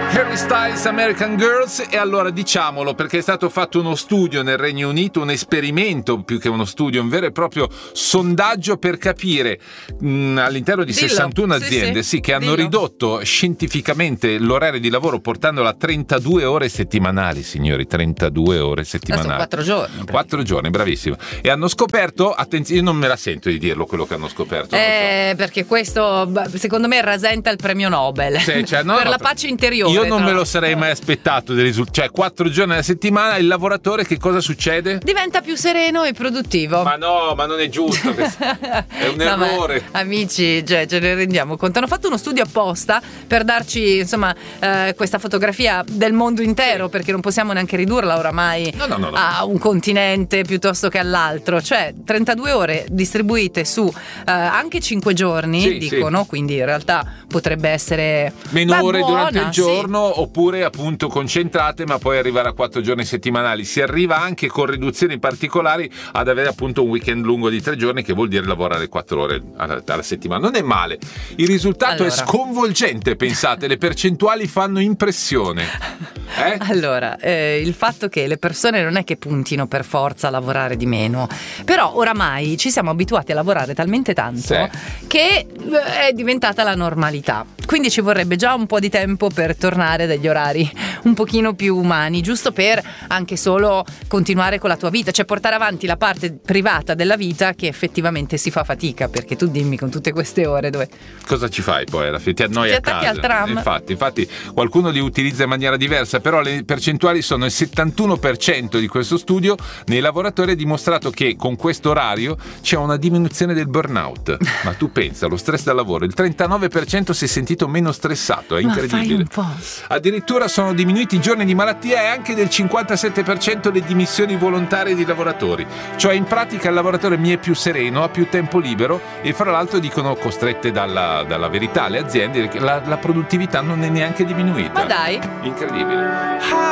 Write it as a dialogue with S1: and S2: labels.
S1: Harry Styles, American Girls. E allora diciamolo, perché è stato fatto uno studio nel Regno Unito, un esperimento più che uno studio, un vero e proprio sondaggio per capire all'interno di 61 aziende che hanno ridotto scientificamente l'orario di lavoro portandola a 32 ore settimanali, signori, 32 ore settimanali.
S2: 4 giorni.
S1: 4 giorni, bravissimo. E hanno scoperto, attenzione, io non me la sento di dirlo quello che hanno scoperto.
S2: Perché questo secondo me rasenta il premio Nobel per la pace interiore.
S1: Io non me lo sarei mai aspettato dei risultati. Cioè 4 giorni alla settimana il lavoratore che cosa succede?
S2: Diventa più sereno e produttivo.
S1: Ma no, ma non è giusto. È un errore.
S2: Amici, ce ne rendiamo conto. Hanno fatto uno studio apposta per darci insomma questa fotografia del mondo intero, perché non possiamo neanche ridurla oramai a un continente piuttosto che all'altro. Cioè 32 ore distribuite su anche 5 giorni, dicono, quindi in realtà potrebbe essere
S1: meno ore durante il giorno, oppure appunto concentrate, ma poi arrivare a 4 giorni settimanali. Si arriva anche con riduzioni particolari ad avere appunto un weekend lungo di 3 giorni, che vuol dire lavorare 4 ore alla settimana. Non è male, il risultato è sconvolgente, pensate, le percentuali fanno impressione.
S2: Allora, il fatto che le persone non è che puntino per forza a lavorare di meno, però oramai ci siamo abituati a lavorare talmente tanto che è diventata la normalità. Quindi ci vorrebbe già un po' di tempo per tornare a degli orari un pochino più umani, giusto per anche solo continuare con la tua vita, cioè portare avanti la parte privata della vita che effettivamente si fa fatica, perché tu dimmi, con tutte queste ore dove
S1: cosa ci fai poi alla fine? Ti annoi a casa.
S2: Al tram.
S1: Infatti qualcuno li utilizza in maniera diversa, però le percentuali sono il 71% di questo studio. Nei lavoratori è dimostrato che con questo orario c'è una diminuzione del burnout. Ma tu pensa, lo stress da lavoro, il 39% si è sentito meno stressato, è incredibile. Addirittura sono diminuiti i giorni di malattia e anche del 57% le dimissioni volontarie di lavoratori. Cioè in pratica il lavoratore mi è più sereno, ha più tempo libero, e fra l'altro dicono, costrette dalla verità le aziende, che la produttività non è neanche diminuita.
S2: Ma dai,
S1: incredibile.